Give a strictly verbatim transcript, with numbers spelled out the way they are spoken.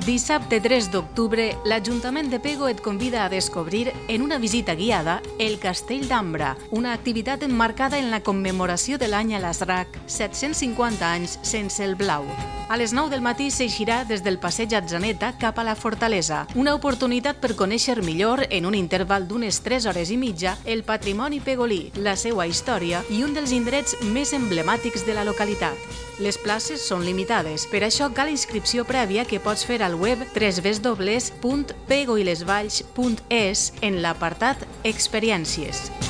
Dissabte tres d'octubre, l'Ajuntament de Pego et convida a descobrir, en una visita guiada, el Castell d'Ambra, una activitat emmarcada en la commemoració de l'any Alasrac, set-cents cinquanta anys sense el blau. A les nou del matí s'eixirà des del passeig Atzeneta cap a la fortalesa, una oportunitat per conèixer millor, en un interval d'unes tres hores i mitja, el patrimoni pegolí, la seva història i un dels indrets més emblemàtics de la localitat. Les places són limitades, per això cal inscripció prèvia que pots fer al web w w w punt pegoilesvalls punt es en l'apartat Experiències.